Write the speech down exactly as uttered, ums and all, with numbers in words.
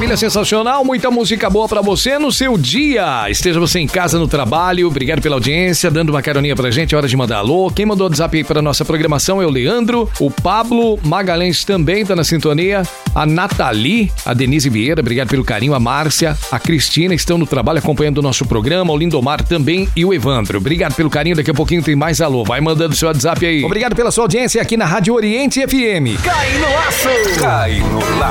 Maravilha, sensacional, muita música boa pra você no seu dia. Esteja você em casa, no trabalho, obrigado pela audiência, dando uma caroninha pra gente, é hora de mandar alô. Quem mandou o WhatsApp aí pra nossa programação é o Leandro, o Pablo Magalhães também tá na sintonia, a Nathalie, a Denise Vieira, obrigado pelo carinho, a Márcia, a Cristina estão no trabalho acompanhando o nosso programa, o Lindomar também e o Evandro. Obrigado pelo carinho, daqui a pouquinho tem mais alô, vai mandando seu WhatsApp aí. Obrigado pela sua audiência aqui na Rádio Oriente F M. Cai no laço! Cai no laço!